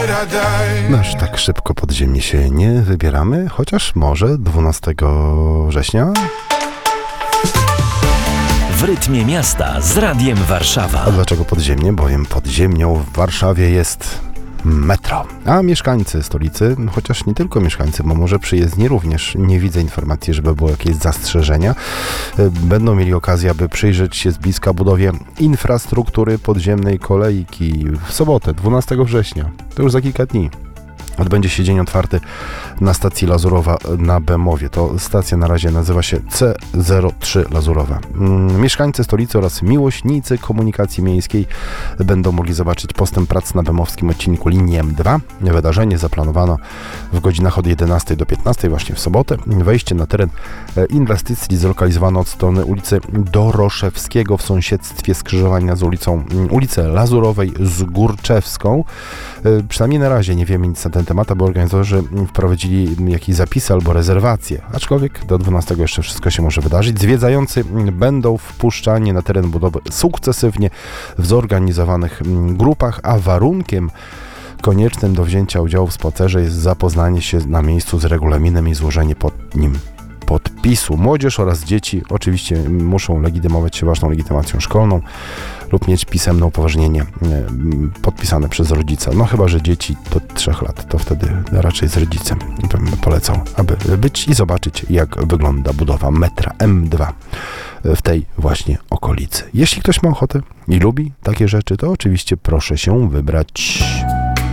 Aż tak szybko pod ziemię się nie wybieramy, chociaż może 12 września. W rytmie miasta z Radiem Warszawa. A dlaczego podziemnie? Bowiem pod ziemią w Warszawie jest metro. A mieszkańcy stolicy, chociaż nie tylko mieszkańcy, bo może przyjezdni również, nie widzę informacji, żeby było jakieś zastrzeżenia, będą mieli okazję, aby przyjrzeć się z bliska budowie infrastruktury podziemnej kolejki w sobotę, 12 września. To już za kilka dni. Odbędzie się dzień otwarty na stacji Lazurowa na Bemowie. To stacja na razie nazywa się C03 Lazurowa. Mieszkańcy stolicy oraz miłośnicy komunikacji miejskiej będą mogli zobaczyć postęp prac na bemowskim odcinku linii M2. Wydarzenie zaplanowano w godzinach od 11 do 15 właśnie w sobotę. Wejście na teren inwestycji zlokalizowano od strony ulicy Doroszewskiego w sąsiedztwie skrzyżowania z ulicę Lazurowej z Górczewską. Przynajmniej na razie nie wiemy nic na ten temat, aby organizatorzy wprowadzili jakieś zapisy albo rezerwacje. Aczkolwiek do 12 jeszcze wszystko się może wydarzyć. Zwiedzający będą wpuszczani na teren budowy sukcesywnie w zorganizowanych grupach, a warunkiem koniecznym do wzięcia udziału w spacerze jest zapoznanie się na miejscu z regulaminem i złożenie pod nim podpisu. Młodzież oraz dzieci oczywiście muszą legitymować się ważną legitymacją szkolną lub mieć pisemne upoważnienie podpisane przez rodzica. No chyba, że dzieci do 3 lat, to wtedy raczej z rodzicem bym polecał, aby być i zobaczyć, jak wygląda budowa metra M2 w tej właśnie okolicy. Jeśli ktoś ma ochotę i lubi takie rzeczy, to oczywiście proszę się wybrać.